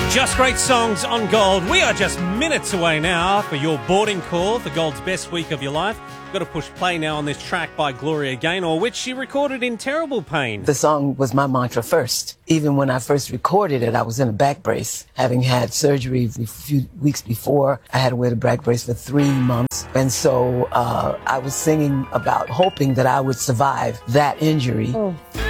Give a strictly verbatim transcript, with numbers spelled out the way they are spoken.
Just great songs on Gold. We are just minutes away now for your boarding call for Gold's best week of your life. You've got to push play now on this track by Gloria Gaynor, which she recorded in terrible pain. The song was my mantra first. Even when I first recorded it, I was in a back brace, having had surgery a few weeks before. I had to wear the back brace for three months. And so uh, I was singing about hoping that I would survive that injury. Oh.